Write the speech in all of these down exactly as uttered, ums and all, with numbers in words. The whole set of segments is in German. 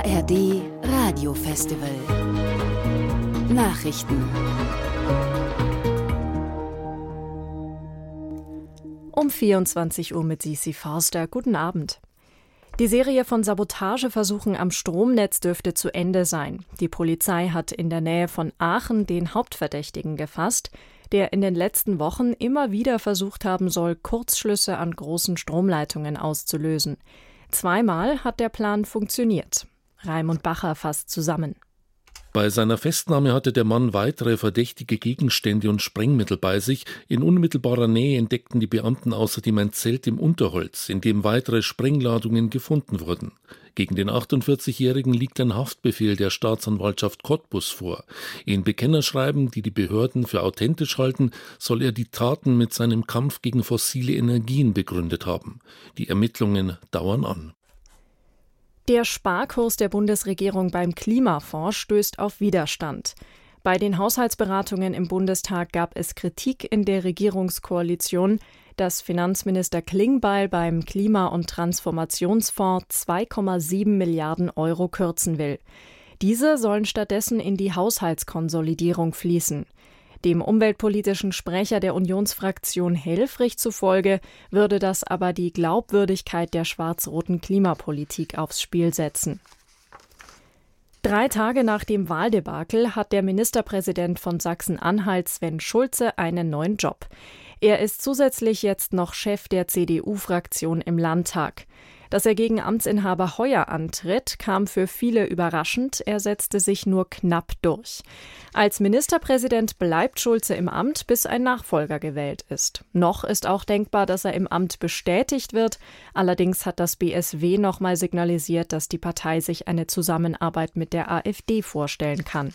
A R D Radiofestival Nachrichten. Um vierundzwanzig Uhr mit Sisi Forster. Guten Abend. Die Serie von Sabotageversuchen am Stromnetz dürfte zu Ende sein. Die Polizei hat in der Nähe von Aachen den Hauptverdächtigen gefasst, der in den letzten Wochen immer wieder versucht haben soll, Kurzschlüsse an großen Stromleitungen auszulösen. Zweimal hat der Plan funktioniert. Raimund Bacher fasst zusammen. Bei seiner Festnahme hatte der Mann weitere verdächtige Gegenstände und Sprengmittel bei sich. In unmittelbarer Nähe entdeckten die Beamten außerdem ein Zelt im Unterholz, in dem weitere Sprengladungen gefunden wurden. Gegen den achtundvierzigjährigen liegt ein Haftbefehl der Staatsanwaltschaft Cottbus vor. In Bekennerschreiben, die die Behörden für authentisch halten, soll er die Taten mit seinem Kampf gegen fossile Energien begründet haben. Die Ermittlungen dauern an. Der Sparkurs der Bundesregierung beim Klimafonds stößt auf Widerstand. Bei den Haushaltsberatungen im Bundestag gab es Kritik in der Regierungskoalition, dass Finanzminister Klingbeil beim Klima- und Transformationsfonds zwei Komma sieben Milliarden Euro kürzen will. Diese sollen stattdessen in die Haushaltskonsolidierung fließen. Dem umweltpolitischen Sprecher der Unionsfraktion Helfrich zufolge würde das aber die Glaubwürdigkeit der schwarz-roten Klimapolitik aufs Spiel setzen. Drei Tage nach dem Wahldebakel hat der Ministerpräsident von Sachsen-Anhalt Sven Schulze einen neuen Job. Er ist zusätzlich jetzt noch Chef der C D U-Fraktion im Landtag. Dass er gegen Amtsinhaber Heuer antritt, kam für viele überraschend. Er setzte sich nur knapp durch. Als Ministerpräsident bleibt Schulze im Amt, bis ein Nachfolger gewählt ist. Noch ist auch denkbar, dass er im Amt bestätigt wird. Allerdings hat das B S W nochmal signalisiert, dass die Partei sich eine Zusammenarbeit mit der AfD vorstellen kann.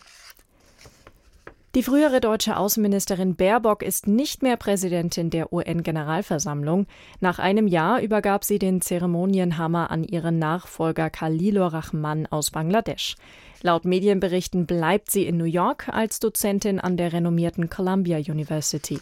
Die frühere deutsche Außenministerin Baerbock ist nicht mehr Präsidentin der U N-Generalversammlung. Nach einem Jahr übergab sie den Zeremonienhammer an ihren Nachfolger Khalilur Rahman aus Bangladesch. Laut Medienberichten bleibt sie in New York als Dozentin an der renommierten Columbia University.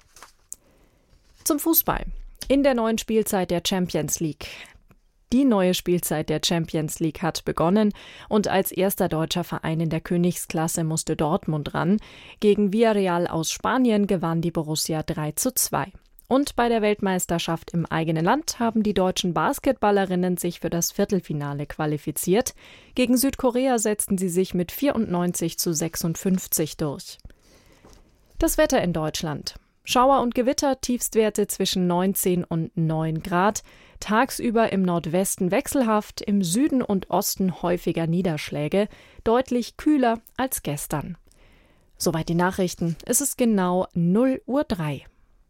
Zum Fußball. In der neuen Spielzeit der Champions League. Die neue Spielzeit der Champions League hat begonnen und als erster deutscher Verein in der Königsklasse musste Dortmund ran. Gegen Villarreal aus Spanien gewann die Borussia drei zu zwei. Und bei der Weltmeisterschaft im eigenen Land haben die deutschen Basketballerinnen sich für das Viertelfinale qualifiziert. Gegen Südkorea setzten sie sich mit vierundneunzig zu sechsundfünfzig durch. Das Wetter in Deutschland. Schauer und Gewitter, Tiefstwerte zwischen neunzehn und neun Grad. Tagsüber im Nordwesten wechselhaft, im Süden und Osten häufiger Niederschläge, deutlich kühler als gestern. Soweit die Nachrichten. Es ist genau null Uhr drei.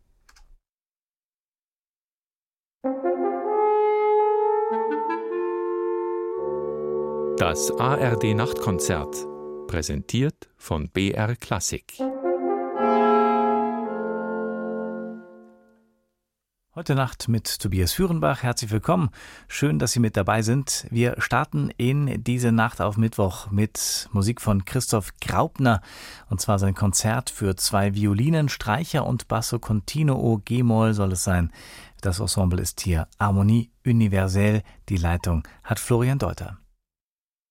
Das A R D-Nachtkonzert, präsentiert von B R Klassik. Heute Nacht mit Tobias Führenbach. Herzlich willkommen. Schön, dass Sie mit dabei sind. Wir starten in diese Nacht auf Mittwoch mit Musik von Christoph Graupner. Und zwar sein Konzert für zwei Violinen, Streicher und Basso Continuo G-Moll soll es sein. Das Ensemble ist hier Harmonie Universelle. Die Leitung hat Florian Deuter.